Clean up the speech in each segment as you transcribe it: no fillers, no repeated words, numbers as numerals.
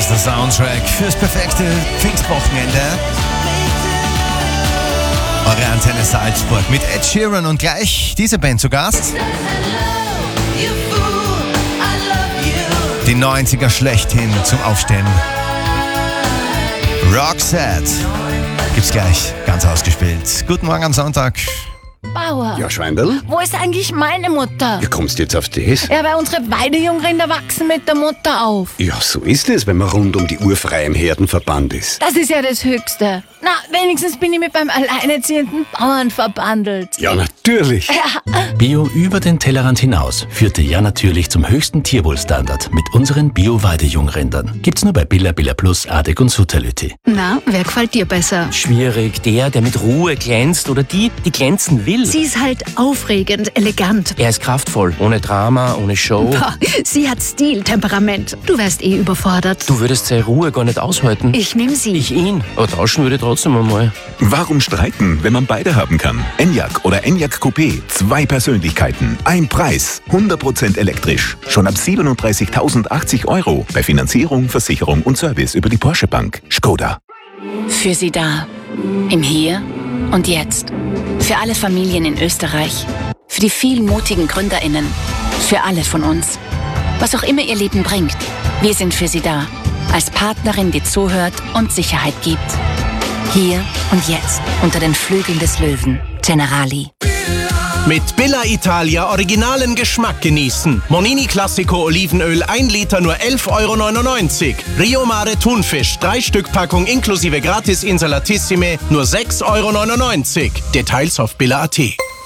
ist der Soundtrack fürs perfekte Pfingstwochenende. Eure Antenne Salzburg mit Ed Sheeran und gleich diese Band zu Gast. Die 90er schlechthin zum Aufstehen. Roxette gibt's gleich ganz ausgespielt. Guten Morgen am Sonntag. Bauer, Ja, Schweindl? wo ist eigentlich meine Mutter? Wie kommst du jetzt auf das? Ja, weil unsere Weidejungrinder wachsen mit der Mutter auf. Ja, so ist es, wenn man rund um die Uhr frei im Herdenverband ist. Das ist ja das Höchste. Na, wenigstens bin ich mit beim alleinerziehenden Bauern verbandelt. Ja, natürlich. Bio über den Tellerrand hinaus führte ja natürlich zum höchsten Tierwohlstandard mit unseren Bio-Weidejungrindern. Gibt's nur bei Billa Plus, Adek und Sutterlütti. Na, wer gefällt dir besser? Schwierig, der mit Ruhe glänzt oder die glänzen will. Sie ist halt aufregend, elegant. Er ist kraftvoll, ohne Drama, ohne Show. Boah, sie hat Stil, Temperament. Du wärst überfordert. Du würdest seine Ruhe gar nicht aushalten. Ich nehm sie. Ich ihn. Aber tauschen würde ich trotzdem einmal. Warum streiten, wenn man beide haben kann? Enyaq oder Enyaq Coupé. 2 Persönlichkeiten, ein Preis. 100% elektrisch. Schon ab 37.080 €. Bei Finanzierung, Versicherung und Service über die Porsche Bank. Skoda. Für Sie da. Im Hier und Jetzt. Für alle Familien in Österreich. Für die vielen mutigen GründerInnen. Für alle von uns. Was auch immer Ihr Leben bringt. Wir sind für Sie da. Als Partnerin, die zuhört und Sicherheit gibt. Hier und jetzt. Unter den Flügeln des Löwen. Generali. Mit Billa Italia originalen Geschmack genießen. Monini Classico Olivenöl 1 Liter nur 11,99 €. Rio Mare Thunfisch 3 Stück Packung inklusive Gratis Insalatissime nur 6,99 €. Details auf billa.at.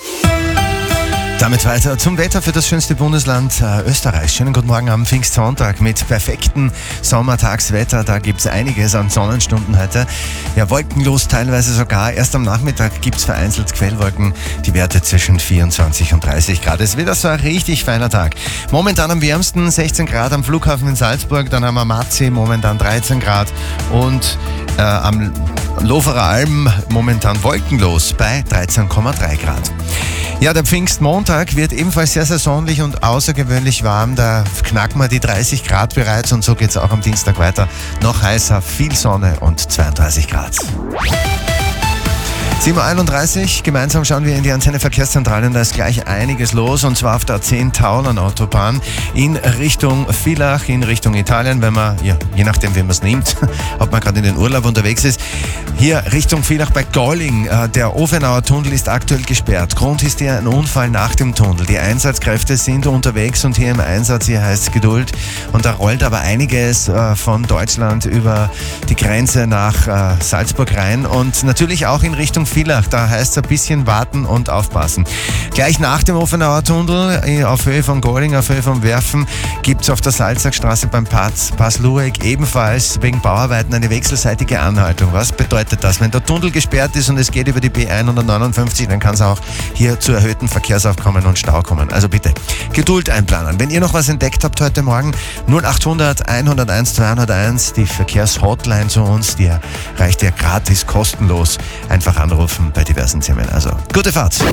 Damit weiter zum Wetter für das schönste Bundesland Österreichs. Schönen guten Morgen am Pfingstsonntag mit perfektem Sommertagswetter. Da gibt es einiges an Sonnenstunden heute. Ja, wolkenlos teilweise sogar. Erst am Nachmittag gibt es vereinzelt Quellwolken. Die Werte zwischen 24 und 30 Grad. Es wird also ein richtig feiner Tag. Momentan am wärmsten 16 Grad am Flughafen in Salzburg. Dann haben wir Matzi, momentan 13 Grad. Und am Loferer Alm momentan wolkenlos bei 13,3 Grad. Ja, der Pfingstmontag wird ebenfalls sehr, sehr sonnig und außergewöhnlich warm. Da knacken wir die 30 Grad bereits und so geht es auch am Dienstag weiter. Noch heißer, viel Sonne und 32 Grad. 7.31 Uhr, gemeinsam schauen wir in die Antenne Verkehrszentrale und da ist gleich einiges los und zwar auf der A10-Taunern-Autobahn in Richtung Villach, in Richtung Italien, wenn man, ja, je nachdem wie man es nimmt, ob man gerade in den Urlaub unterwegs ist. Hier Richtung Villach bei Golling, der Ofenauer Tunnel ist aktuell gesperrt. Grund ist hier ein Unfall nach dem Tunnel. Die Einsatzkräfte sind unterwegs und hier im Einsatz, hier heißt es Geduld und da rollt aber einiges von Deutschland über die Grenze nach Salzburg rein und natürlich auch in Richtung Villach, da heißt es ein bisschen warten und aufpassen. Gleich nach dem Ofenauer Tunnel, auf Höhe von Golling, auf Höhe von Werfen, gibt es auf der Salzachstraße beim Pass Lueck ebenfalls wegen Bauarbeiten eine wechselseitige Anhaltung. Was bedeutet das? Wenn der Tunnel gesperrt ist und es geht über die B159, dann kann es auch hier zu erhöhten Verkehrsaufkommen und Stau kommen. Also bitte Geduld einplanen. Wenn ihr noch was entdeckt habt heute Morgen, 0800 101 201, die Verkehrshotline zu uns, die erreicht ihr gratis, kostenlos. Einfach anrufen bei diversen Themen. Also, gute Fahrt. Hier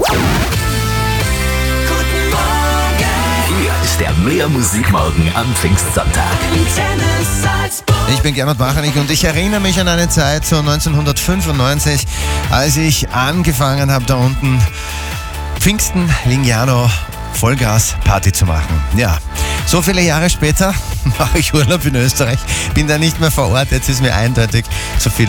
ist der Mehr Musikmorgen am Pfingstsonntag. Ich bin Gernot Machanik und ich erinnere mich an eine Zeit, so 1995, als ich angefangen habe, da unten Pfingsten, Lignano, Vollgas-Party zu machen. Ja, so viele Jahre später mache ich Urlaub in Österreich, bin da nicht mehr vor Ort, jetzt ist mir eindeutig zu viel